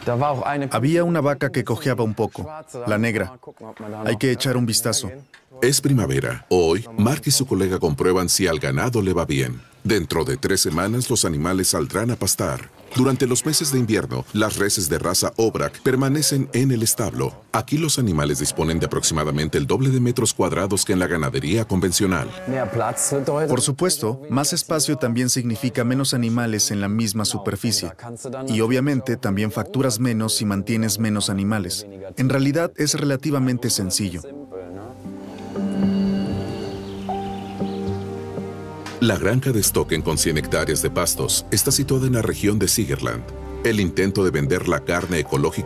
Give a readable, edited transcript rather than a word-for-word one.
Había una vaca que cojeaba un poco, la negra. Hay que echar un vistazo. Es primavera. Hoy, Mark y su colega comprueban si al ganado le va bien. Dentro de 3 semanas, los animales saldrán a pastar. Durante los meses de invierno, las reses de raza Aubrac permanecen en el establo. Aquí los animales disponen de aproximadamente el doble de metros cuadrados que en la ganadería convencional. Por supuesto, más espacio también significa menos animales en la misma superficie. Y obviamente también facturas menos si mantienes menos animales. En realidad es relativamente sencillo. La granja de Stocken con 100 hectáreas de pastos está situada en la región de Siegerland. El intento de vender la carne ecológica